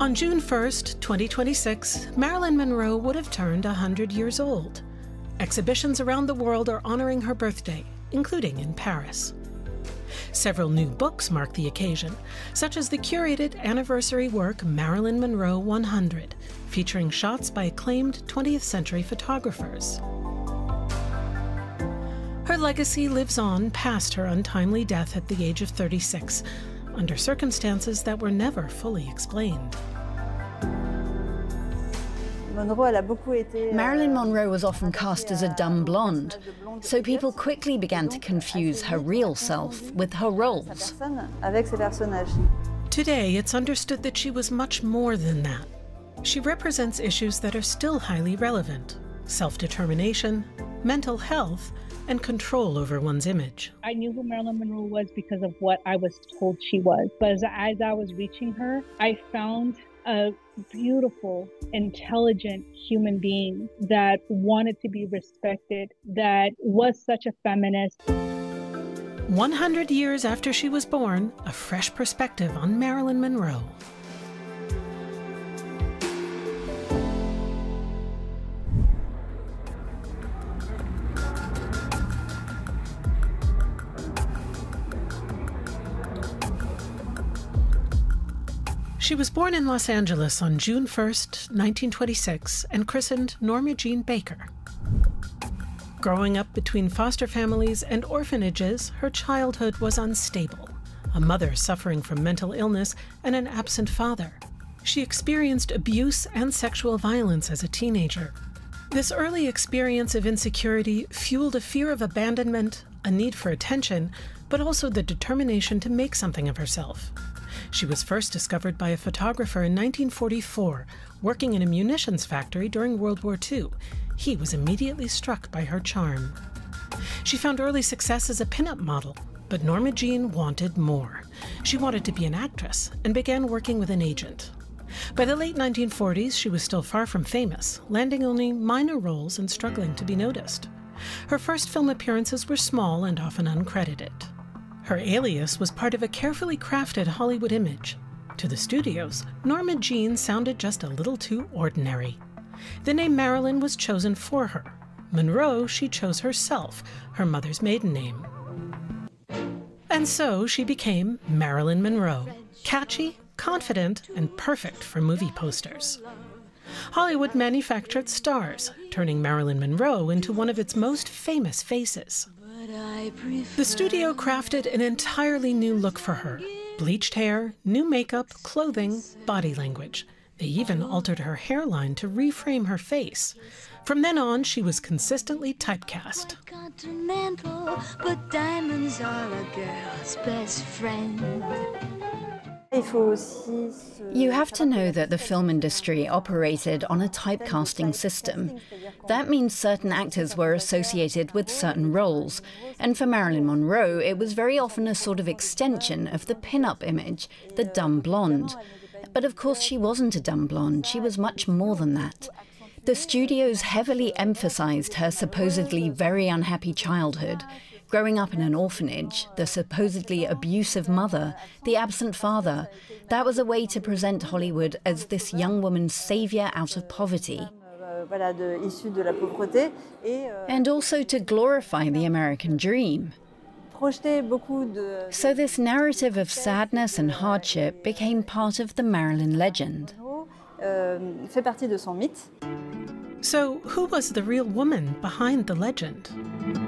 On June 1st, 2026, Marilyn Monroe would have turned 100 years old. Exhibitions around the world are honoring her birthday, including in Paris. Several new books mark the occasion, such as the curated anniversary work Marilyn Monroe 100, featuring shots by acclaimed 20th century photographers. Her legacy lives on past her untimely death at the age of 36, under circumstances that were never fully explained. Marilyn Monroe was often cast as a dumb blonde, so people quickly began to confuse her real self with her roles. Today, it's understood that she was much more than that. She represents issues that are still highly relevant: self-determination, mental health, and control over one's image. I knew who Marilyn Monroe was because of what I was told she was. But as I was reaching her, I found a beautiful, intelligent human being that wanted to be respected, that was such a feminist. 100 years after she was born, a fresh perspective on Marilyn Monroe. She was born in Los Angeles on June 1st, 1926, and christened Norma Jean Baker. Growing up between foster families and orphanages, her childhood was unstable. A mother suffering from mental illness and an absent father. She experienced abuse and sexual violence as a teenager. This early experience of insecurity fueled a fear of abandonment, a need for attention, but also the determination to make something of herself. She was first discovered by a photographer in 1944, working in a munitions factory during World War II. He was immediately struck by her charm. She found early success as a pinup model, but Norma Jean wanted more. She wanted to be an actress and began working with an agent. By the late 1940s, she was still far from famous, landing only minor roles and struggling to be noticed. Her first film appearances were small and often uncredited. Her alias was part of a carefully crafted Hollywood image. To the studios, Norma Jean sounded just a little too ordinary. The name Marilyn was chosen for her. Monroe she chose herself, her mother's maiden name. And so she became Marilyn Monroe, catchy, confident, and perfect for movie posters. Hollywood manufactured stars, turning Marilyn Monroe into one of its most famous faces. The studio crafted an entirely new look for her. Bleached hair, new makeup, clothing, body language. They even altered her hairline to reframe her face. From then on, she was consistently typecast. But diamonds are a girl's best friend. You have to know that the film industry operated on a typecasting system. That means certain actors were associated with certain roles, and for Marilyn Monroe, it was very often a sort of extension of the pin-up image, the dumb blonde. But of course she wasn't a dumb blonde, she was much more than that. The studios heavily emphasized her supposedly very unhappy childhood, growing up in an orphanage, the supposedly abusive mother, the absent father. That was a way to present Hollywood as this young woman's savior out of poverty. And also to glorify the American dream. So this narrative of sadness and hardship became part of the Marilyn legend. So who was the real woman behind the legend?